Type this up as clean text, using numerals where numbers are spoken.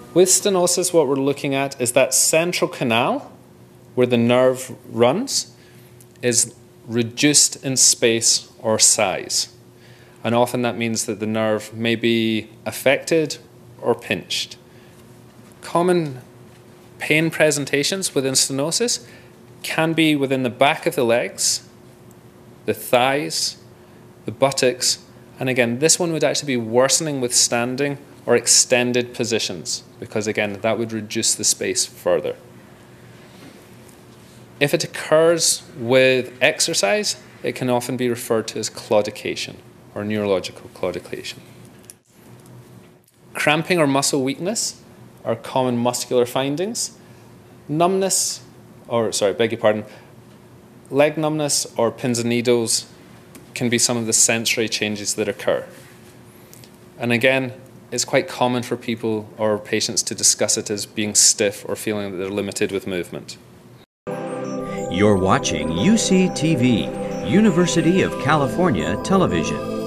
With stenosis, what we're looking at is that central canal where the nerve runs is reduced in space or size. And often that means that the nerve may be affected or pinched. Common pain presentations within stenosis can be within the back of the legs, the thighs, the buttocks, and again, this one would actually be worsening with standing or extended positions, because again, that would reduce the space further. If it occurs with exercise, it can often be referred to as claudication or neurological claudication. Cramping or muscle weakness are common muscular findings. Numbness, leg numbness or pins and needles can be some of the sensory changes that occur. And again, it's quite common for people or patients to discuss it as being stiff or feeling that they're limited with movement. You're watching UCTV, University of California Television.